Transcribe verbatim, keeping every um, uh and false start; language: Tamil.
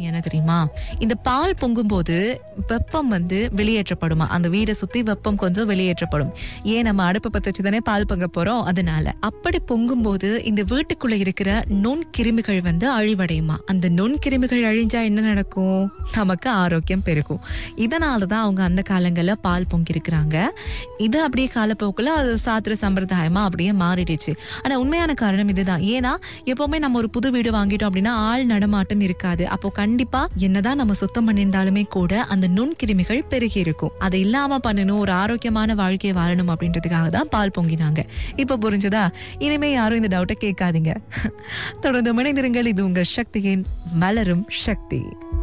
விஷயம் என்ன தெரியுமா? இந்த பால் பொங்கும் போது வெப்பம் வந்து வெளியேற்றப்படுமா, அந்த வீடை சுத்தி வெப்பம் கொஞ்சம் வெளியேற்றப்படும். ஏன் நம்ம அடுப்பு பத்த வச்சு தானே பால் பொங்க போறோம், அதனால அப்படி பொங்கும் போது இந்த வீட்டுக்குள்ள இருக்கிற நுண் கிருமிகள் வந்து அழிவடையுமா. அந்த நுண் கிருமிகள் அழிஞ்சா என்ன நடக்கும்? நமக்கு ஆரோக்கியம் பெருகும். இதனாலதான் அவங்க அந்த காலங்கள்ல பால் பொங்கி இருக்கிறாங்க. இது அப்படியே காலப்போக்குல அது சாத்திர சம்பிரதாயமா அப்படியே மாறிடுச்சு. ஆனா உண்மையான காரணம் இதுதான். ஏன்னா எப்பவுமே நம்ம ஒரு புது வீடு வாங்கிட்டோம் அப்படின்னா ஆள் நடமாட்டம் இருக்காது. அப்போ கண்டிப்பா என்னதான் நம்ம சுத்தம் பண்ணியிருந்தாலுமே கூட அந்த நுண்கிருமிகள் பெருகி இருக்கும். அதை இல்லாம பண்ணணும், ஒரு ஆரோக்கியமான வாழ்க்கையை வாழணும் அப்படின்றதுக்காக தான் பால் பொங்கினாங்க. இப்ப புரிஞ்சதா? இனிமே யாரும் இந்த டவுட்டை கேட்காதீங்க. தொடர்ந்து மனிதர்கள், இது உங்கள் சக்தியின் மலரும் சக்தி.